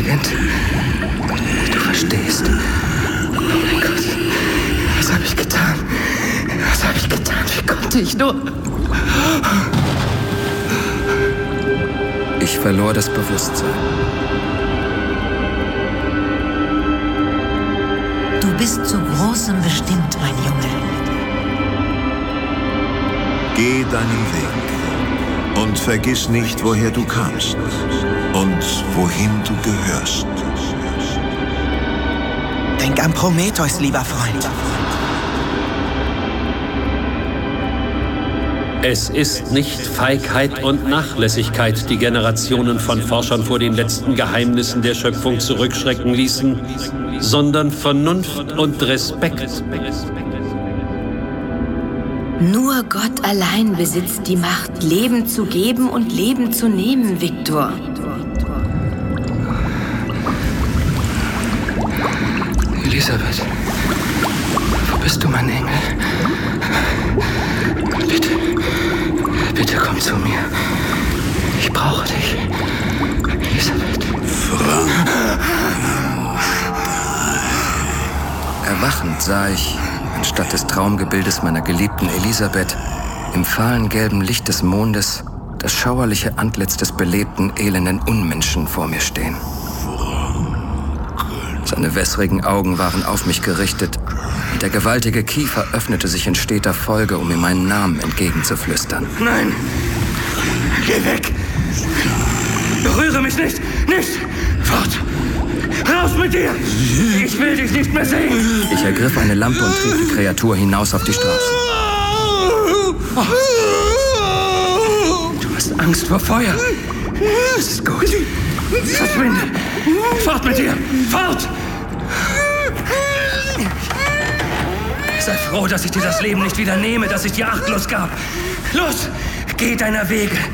Kind. Du verstehst. Oh mein Gott. Was habe ich getan? Was habe ich getan? Wie konnte ich nur? Ich verlor das Bewusstsein. Du bist zu Großem bestimmt, mein Junge. Geh deinen Weg und vergiss nicht, woher du kamst und wohin du gehörst. Denk an Prometheus, lieber Freund. Es ist nicht Feigheit und Nachlässigkeit, die Generationen von Forschern vor den letzten Geheimnissen der Schöpfung zurückschrecken ließen, sondern Vernunft und Respekt. Nur Gott allein besitzt die Macht, Leben zu geben und Leben zu nehmen, Viktor. Elisabeth, wo bist du, mein Engel? Bitte, bitte komm zu mir. Ich brauche dich. Elisabeth. Erwachend sah ich, anstatt des Traumgebildes meiner geliebten Elisabeth, im fahlen gelben Licht des Mondes das schauerliche Antlitz des belebten, elenden Unmenschen vor mir stehen. Seine wässrigen Augen waren auf mich gerichtet und der gewaltige Kiefer öffnete sich in steter Folge, um mir meinen Namen entgegenzuflüstern. Nein! Geh weg! Berühre mich nicht! Nicht! Fort! Raus mit dir! Ich will dich nicht mehr sehen! Ich ergriff eine Lampe und trieb die Kreatur hinaus auf die Straße. Oh. Du hast Angst vor Feuer. Das ist gut. Verschwinde! Fort mit dir! Fort! Sei froh, dass ich dir das Leben nicht wieder nehme, das ich dir achtlos gab. Los! Geh deiner Wege!